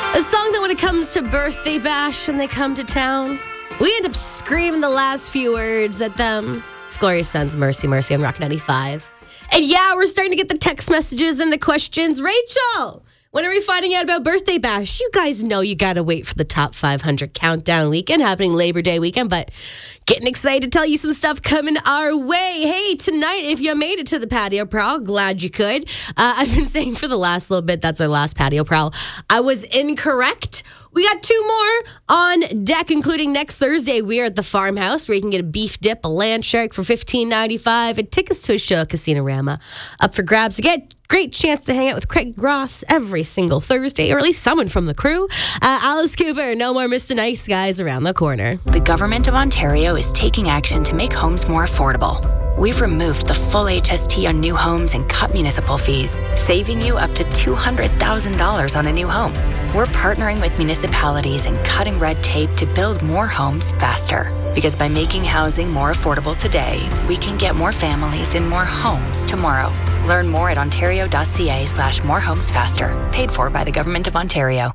A song that when it comes to birthday bash and they come to town, we end up screaming the last few words at them. It's Gloria Sons, Mercy, Mercy on Rock 95. And yeah, we're starting to get the text messages and the questions. Rachel, when are we finding out about Birthday Bash? You guys know you got to wait for the Top 500 Countdown weekend happening Labor Day weekend, but getting excited to tell you some stuff coming our way. Hey, tonight, if you made it to the patio prowl, glad you could. I've been saying for the last little bit, that's our last patio prowl. I was incorrect. We got two more on deck, including next Thursday. We are at the Farmhouse, where you can get a beef dip, a land shark for $15.95, and tickets to a show at Casino-Rama up for grabs. Again, great chance to hang out with Craig Ross every single Thursday, or at least someone from the crew. Alice Cooper, no more Mr. Nice Guys around the corner. The Government of Ontario is taking action to make homes more affordable. We've removed the full HST on new homes and cut municipal fees, saving you up to $200,000 on a new home. We're partnering with municipalities and cutting red tape to build more homes faster. Because by making housing more affordable today, we can get more families in more homes tomorrow. Learn more at ontario.ca/morehomesfaster. Paid for by the Government of Ontario.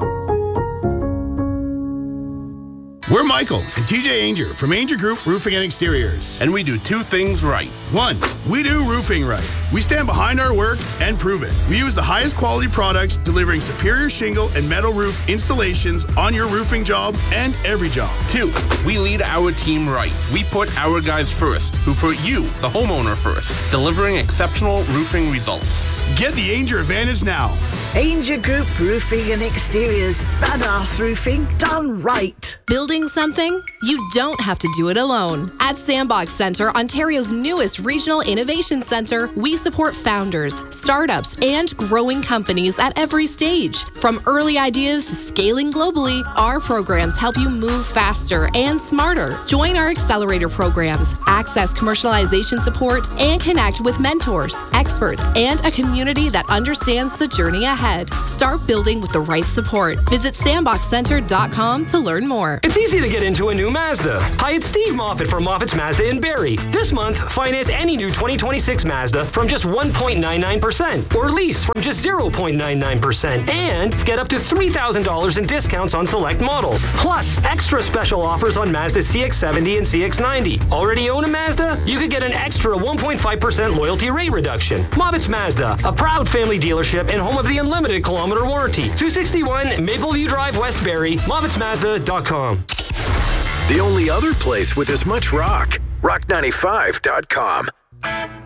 We're Michael and TJ Ainger from Ainger Group Roofing and Exteriors. And we do two things right. One, we do roofing right. We stand behind our work and prove it. We use the highest quality products, delivering superior shingle and metal roof installations on your roofing job and every job. Two, we lead our team right. We put our guys first, who put you, the homeowner, first, delivering exceptional roofing results. Get the Ainger advantage now. Ainger Group Roofing and Exteriors. Badass roofing done right. Building something? You don't have to do it alone. At Sandbox Centre, Ontario's newest regional innovation centre, we support founders, startups, and growing companies at every stage. From early ideas to scaling globally, our programs help you move faster and smarter. Join our accelerator programs, access commercialization support, and connect with mentors, experts, and a community that understands the journey ahead. Start building with the right support. Visit sandboxcenter.com to learn more. It's easy to get into a new Mazda. Hi, it's Steve Moffat from Moffat's Mazda in Barrie. This month, finance any new 2026 Mazda from just 1.99% or lease from just 0.99% and get up to $3,000 in discounts on select models. Plus, extra special offers on Mazda CX-70 and CX-90. Already own a Mazda? You could get an extra 1.5% loyalty rate reduction. Moffat's Mazda, a proud family dealership and home of the unlimited kilometer warranty. 261 Mapleview Drive, West Barrie, MoffatsMazda.com. The only other place with as much rock, rock95.com.